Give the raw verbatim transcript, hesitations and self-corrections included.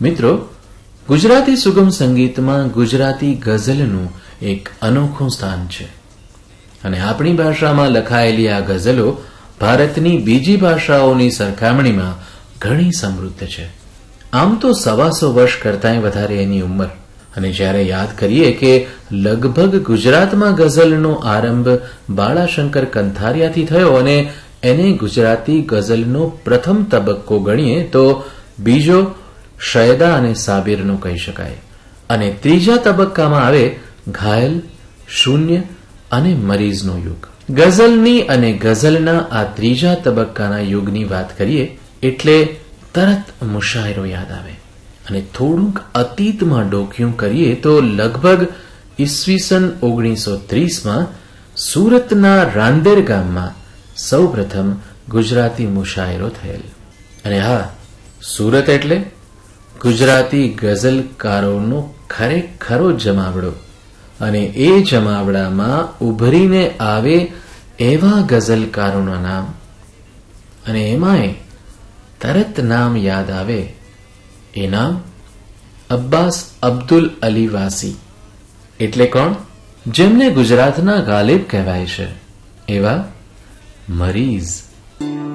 મિત્રો, ગુજરાતી સુગમ સંગીતમાં ગુજરાતી ગઝલનું એક અનોખું સ્થાન છે અને આપણી ભાષામાં લખાયેલી આ ગઝલો ભારતની બીજી ભાષાઓની સરખામણીમાં ઘણી સમૃદ્ધ છે. આમ તો સવાસો વર્ષ કરતાંય વધારે એની ઉંમર, અને જ્યારે યાદ કરીએ કે લગભગ ગુજરાતમાં ગઝલનો આરંભ બાળાશંકર કંથારિયાથી થયો અને એને ગુજરાતી ગઝલનો પ્રથમ તબક્કો ગણીએ તો બીજો શયદા અને સાબિરનો કહી શકાય, અને ત્રીજા તબક્કામાં આવે ઘાયલ, શૂન્ય અને મરીઝનો યુગ. ગઝલની અને ગઝલના આ ત્રીજા તબક્કાના યુગની વાત કરીએ એટલે તરત મુશાયરો યાદ આવે, અને થોડુંક અતીતમાં ડોકિયું કરીએ તો લગભગ ઈસવીસન ઓગણીસો ત્રીસમાં સુરતના રાંદેર ગામમાં સૌ પ્રથમ ગુજરાતી મુશાયરો થયેલ. અને હા, સુરત એટલે ગુજરાતી ગઝલકારોનો ખરેખરો જમાવડો, અને એ જમાવડામાં ઉભરીને આવે એવા ગઝલકારોના નામ, અને એમાંય તરત નામ યાદ આવે એ નામ અબ્બાસ અબ્દુલ અલી વાસી. એટલે કોણ? જેમને ગુજરાતના ગાલિબ કહેવાય છે એવા મરીઝ.